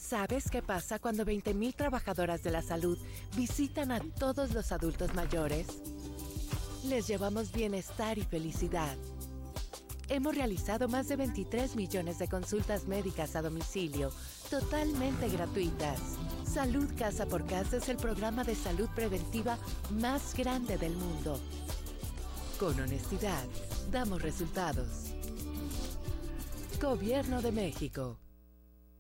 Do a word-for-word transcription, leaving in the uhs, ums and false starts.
¿Sabes qué pasa cuando veinte mil trabajadoras de la salud visitan a todos los adultos mayores? Les llevamos bienestar y felicidad. Hemos realizado más de veintitrés millones de consultas médicas a domicilio, totalmente gratuitas. Salud Casa por Casa es el programa de salud preventiva más grande del mundo. Con honestidad, damos resultados. Gobierno de México.